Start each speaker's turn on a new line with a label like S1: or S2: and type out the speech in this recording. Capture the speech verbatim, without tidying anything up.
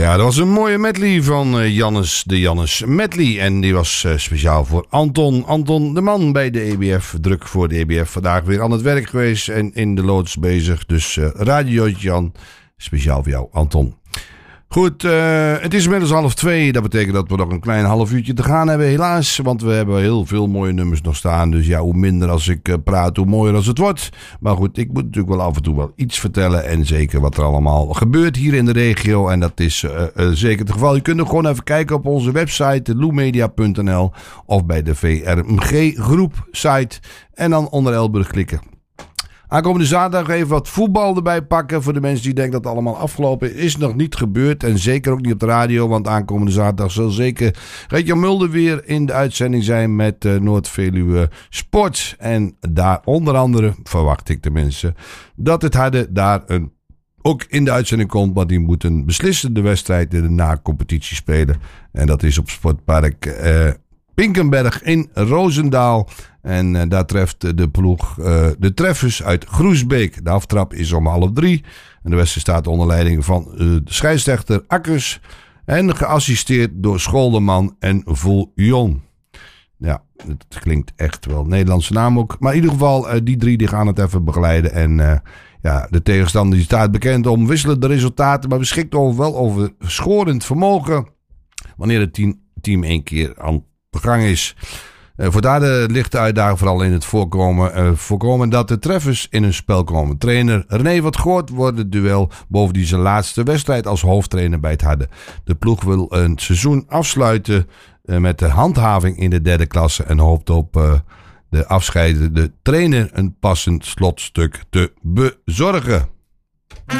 S1: Ja, dat was een mooie medley van uh, Jannes, de Jannes medley. En die was uh, speciaal voor Anton. Anton de Man bij de E B F. Druk voor de E B F. Vandaag weer aan het werk geweest en in de loods bezig. Dus uh, radiootje Jan. Speciaal voor jou, Anton. Goed, uh, het is inmiddels half twee. Dat betekent dat we nog een klein half uurtje te gaan hebben, helaas. Want we hebben heel veel mooie nummers nog staan. Dus ja, hoe minder als ik uh, praat, hoe mooier als het wordt. Maar goed, ik moet natuurlijk wel af en toe wel iets vertellen. En zeker wat er allemaal gebeurt hier in de regio. En dat is uh, uh, zeker het geval. Je kunt ook gewoon even kijken op onze website loemedia punt n l of bij de V R M G groep site. En dan onder Elburg klikken. Aankomende zaterdag even wat voetbal erbij pakken. Voor de mensen die denken dat het allemaal afgelopen is. Nog niet gebeurd. En zeker ook niet op de radio. Want aankomende zaterdag zal zeker Gert-Jan Mulder weer in de uitzending zijn met uh, Noord-Veluwe Sport. En daar onder andere, verwacht ik tenminste, dat het harde daar een, ook in de uitzending komt. Want die moet een beslissende wedstrijd in de na-competitie spelen. En dat is op Sportpark uh, Pinkenberg in Roosendaal. En uh, daar treft de ploeg uh, de Treffers uit Groesbeek. De aftrap is om half drie. En de wedstrijd staat onder leiding van uh, de scheidsrechter Akkers. En geassisteerd door Scholderman en Vouillon. Ja, het klinkt echt wel Nederlandse naam ook. Maar in ieder geval, uh, die drie die gaan het even begeleiden. En uh, ja, de tegenstander die staat bekend om wisselende resultaten. Maar beschikt over, wel over schorend vermogen. Wanneer het team, team één keer aan de gang is. Uh, voor daar de lichte uitdaging vooral in het voorkomen, uh, voorkomen dat de treffers in hun spel komen. Trainer René wat Goort wordt het duel bovendien zijn laatste wedstrijd als hoofdtrainer bij het Harde. De ploeg wil een seizoen afsluiten uh, met de handhaving in de derde klasse en hoopt op uh, de afscheidende trainer een passend slotstuk te bezorgen.